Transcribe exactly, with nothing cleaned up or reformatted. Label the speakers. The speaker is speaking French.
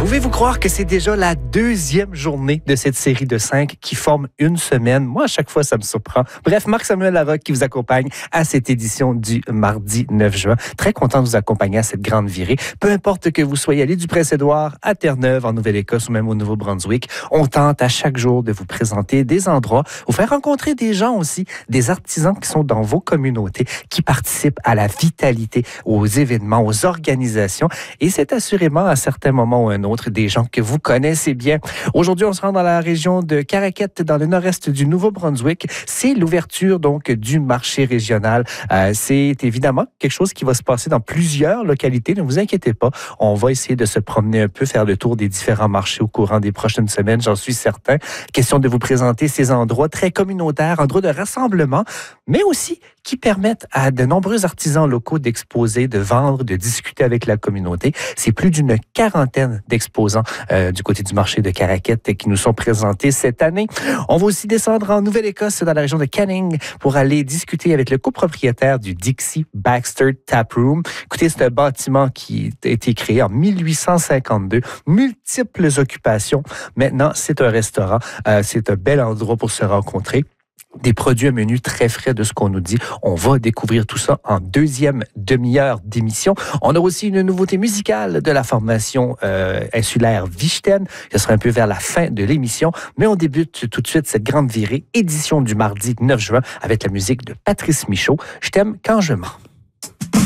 Speaker 1: Pouvez-vous croire que c'est déjà la deuxième journée de cette série de cinq qui forme une semaine? Moi, à chaque fois, ça me surprend. Bref, Marc-Samuel Larocque qui vous accompagne à cette édition du mardi neuf juin. Très content de vous accompagner à cette grande virée. Peu importe que vous soyez allé du Prince-Édouard à Terre-Neuve, en Nouvelle-Écosse ou même au Nouveau-Brunswick, on tente à chaque jour de vous présenter des endroits, vous faire rencontrer des gens aussi, des artisans qui sont dans vos communautés, qui participent à la vitalité, aux événements, aux organisations. Et c'est assurément à certains moments ou un autre des gens que vous connaissez bien. Aujourd'hui, on se rend dans la région de Caraquette, dans le nord-est du Nouveau-Brunswick. C'est l'ouverture donc du marché régional. Euh, c'est évidemment quelque chose qui va se passer dans plusieurs localités. Ne vous inquiétez pas, on va essayer de se promener un peu, faire le tour des différents marchés au courant des prochaines semaines, j'en suis certain. Question de vous présenter ces endroits très communautaires, endroits de rassemblement, mais aussi qui permettent à de nombreux artisans locaux d'exposer, de vendre, de discuter avec la communauté. C'est plus d'une quarantaine d'exposants euh, du côté du marché de Caraquette qui nous sont présentés cette année. On va aussi descendre en Nouvelle-Écosse, dans la région de Canning, pour aller discuter avec le copropriétaire du Dixie Baxter Tap Room. Écoutez, c'est un bâtiment qui a été créé en mille huit cent cinquante-deux, multiples occupations. Maintenant, c'est un restaurant. Euh, c'est un bel endroit pour se rencontrer. Des produits à menu très frais de ce qu'on nous dit. On va découvrir tout ça en deuxième demi-heure d'émission. On a aussi une nouveauté musicale de la formation euh, insulaire Vichten. Ce sera un peu vers la fin de l'émission. Mais on débute tout de suite cette grande virée, édition du mardi neuf juin, avec la musique de Patrice Michaud. Je t'aime quand je mens.